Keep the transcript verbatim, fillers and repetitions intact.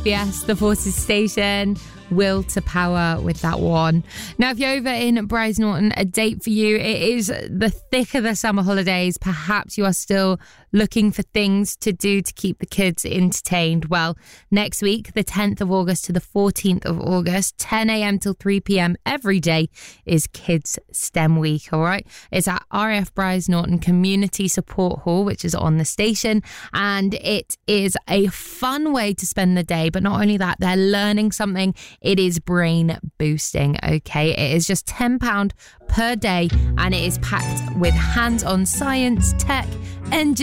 B S, The Forces Station. Will to Power with that one. Now, if you're over in Bryce Norton, a date for you. It is the thick of the summer holidays. Perhaps you are still looking for things to do to keep the kids entertained. Well, next week, the tenth of August to the fourteenth of August, ten a.m. till three p.m. every day is Kids STEM Week, all right? It's at R A F Bryce Norton Community Support Hall, which is on the station, and it is a fun way to spend the day. But not only that, they're learning something. It is brain boosting, okay? It is just ten pounds per day, and it is packed with hands-on science, tech, engineering,